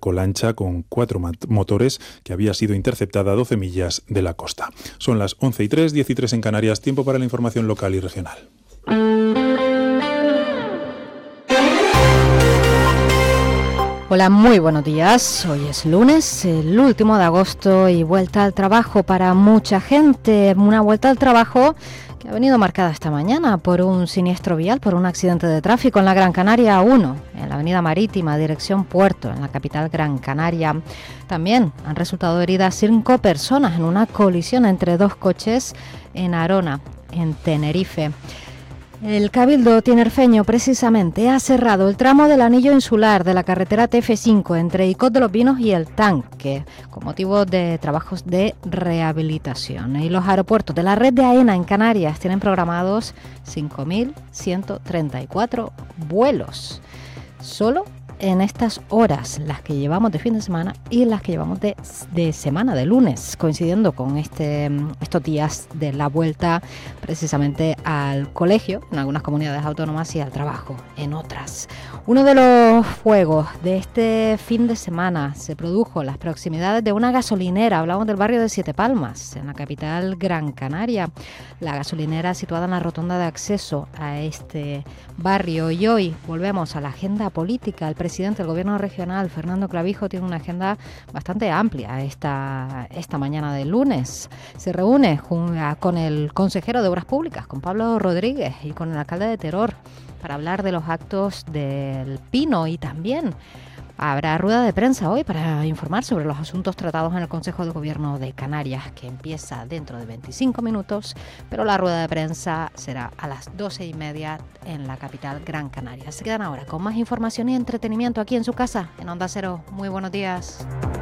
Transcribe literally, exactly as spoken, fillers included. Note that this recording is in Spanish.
narcolancha con cuatro motores que había sido interceptada a doce millas de la costa. Son las once y tres, diez y tres en Canarias, tiempo para la información local y regional. Hola, muy buenos días. Hoy es lunes, el último de agosto y vuelta al trabajo para mucha gente. Una vuelta al trabajo que ha venido marcada esta mañana por un siniestro vial, por un accidente de tráfico en la Gran Canaria uno, en la avenida Marítima, dirección Puerto, en la capital Gran Canaria. También han resultado heridas cinco personas en una colisión entre dos coches en Arona, en Tenerife. El Cabildo tinerfeño precisamente ha cerrado el tramo del anillo insular de la carretera T F cinco entre Icod de los Vinos y El Tanque, con motivo de trabajos de rehabilitación. Y los aeropuertos de la red de AENA en Canarias tienen programados cinco mil ciento treinta y cuatro vuelos. Solo en estas horas, las que llevamos de fin de semana y las que llevamos de, de semana, de lunes, coincidiendo con este, estos días de la vuelta precisamente al colegio en algunas comunidades autónomas y al trabajo en otras. Uno de los fuegos de este fin de semana se produjo en las proximidades de una gasolinera. Hablamos del barrio de Siete Palmas, en la capital Gran Canaria. La gasolinera situada en la rotonda de acceso a este barrio. Y hoy volvemos a la agenda política. El presidente del gobierno regional, Fernando Clavijo, tiene una agenda bastante amplia esta, esta mañana de lunes. Se reúne con el consejero de Obras Públicas, con Pablo Rodríguez, y con el alcalde de Teror para hablar de los actos del Pino, y también habrá rueda de prensa hoy para informar sobre los asuntos tratados en el Consejo de Gobierno de Canarias, que empieza dentro de veinticinco minutos, pero la rueda de prensa será a las doce y media en la capital Gran Canaria. Se quedan ahora con más información y entretenimiento aquí en su casa, en Onda Cero. Muy buenos días.